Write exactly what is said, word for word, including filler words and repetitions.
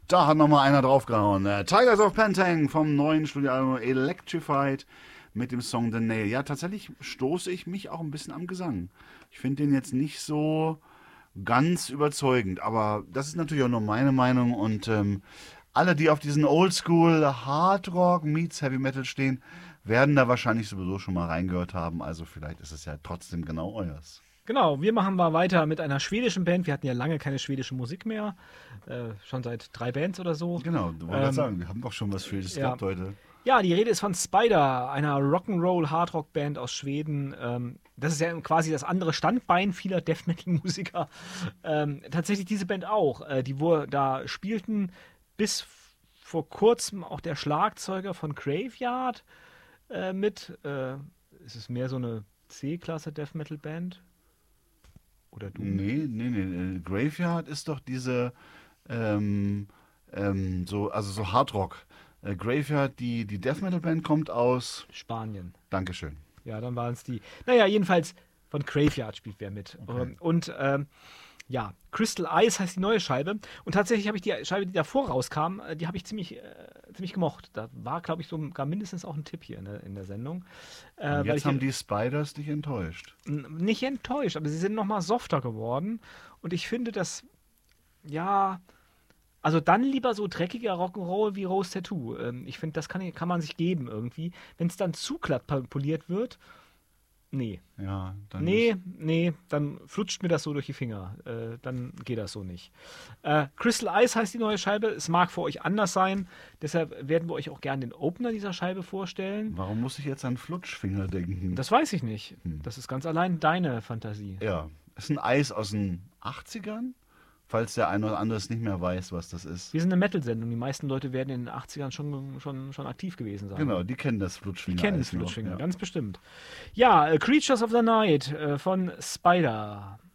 Da hat nochmal einer draufgehauen. Äh, Tigers of Pantang vom neuen Studioalbum Electrified mit dem Song The Nail. Ja, tatsächlich stoße ich mich auch ein bisschen am Gesang. Ich finde den jetzt nicht so ganz überzeugend, aber das ist natürlich auch nur meine Meinung und ähm, alle, die auf diesen Oldschool Hard Rock meets Heavy Metal stehen, werden da wahrscheinlich sowieso schon mal reingehört haben. Also vielleicht ist es ja trotzdem genau euers. Genau, wir machen mal weiter mit einer schwedischen Band. Wir hatten ja lange keine schwedische Musik mehr. Äh, schon seit drei Bands oder so. Genau, du wolltest Ähm, sagen, wir haben doch schon was Schwedisches ja. gehabt heute. Ja, die Rede ist von Spider, einer Rock'n'Roll Hardrock-Band aus Schweden. Ähm, das ist ja quasi das andere Standbein vieler Death Metal-Musiker. Ähm, tatsächlich diese Band auch. Äh, die wo, da spielten bis f- vor kurzem auch der Schlagzeuger von Graveyard äh, mit. Äh, ist es mehr so eine C-Klasse Death Metal-Band? Oder du? Nee, nee, nee. äh, Graveyard ist doch diese, ähm, ähm, so, also so Hardrock. Äh, Graveyard, die, die Death Metal Band kommt aus. Spanien. Dankeschön. Ja, dann waren es die. Naja, jedenfalls von Graveyard spielt wer mit. Okay. Ähm, Und ähm, ja, Crystal Eyes heißt die neue Scheibe. Und tatsächlich habe ich die Scheibe, die davor rauskam, äh, die habe ich ziemlich, äh, ziemlich gemocht. Da war, glaube ich, sogar mindestens auch ein Tipp hier in der, in der Sendung. Äh, Und weil jetzt ich haben die Spiders dich enttäuscht. n- nicht enttäuscht, aber sie sind nochmal softer geworden. Und ich finde, dass, ja, also dann lieber so dreckiger Rock'n'Roll wie Rose Tattoo. Ähm, ich finde, das kann, kann man sich geben irgendwie. Wenn es dann zu glatt poliert wird, nee. Ja, dann Nee, ist, nee, dann flutscht mir das so durch die Finger. Äh, dann geht das so nicht. Äh, Crystal Eyes heißt die neue Scheibe. Es mag für euch anders sein. Deshalb werden wir euch auch gerne den Opener dieser Scheibe vorstellen. warum muss ich jetzt an Flutschfinger denken? Das weiß ich nicht. Hm. Das ist ganz allein deine Fantasie. Ja, ist ein Eis aus den achtzigern, falls der eine oder andere es nicht mehr weiß, was das ist. Wir sind eine Metal-Sendung. Die meisten Leute werden in den achtzigern schon, schon, schon aktiv gewesen sein. Genau, die kennen das Die Flutschfinger. kennen Eis noch, Flutschfinger, ja. ganz bestimmt. Ja, äh, Creatures of the Night äh, von Spider.